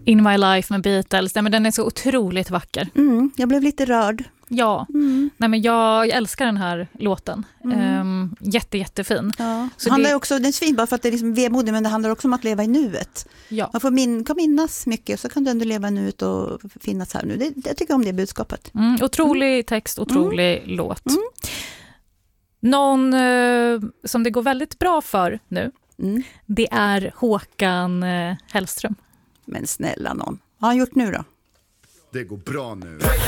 In My Life med Beatles. Nej, men den är så otroligt vacker. Jag blev lite rörd. Ja, nej, men jag älskar den här låten. Jättefin. Ja. Så handlar också, den är fin bara för att det är liksom vemodig, men det handlar också om att leva i nuet. Ja. Man kan minnas mycket, så kan du ändå leva i nuet och finnas här nu. Jag tycker om det budskapet. Otrolig text, otrolig låt. Någon som det går väldigt bra för nu, det är Håkan Hellström. Men snälla någon. Vad har han gjort nu då? Det går bra nu.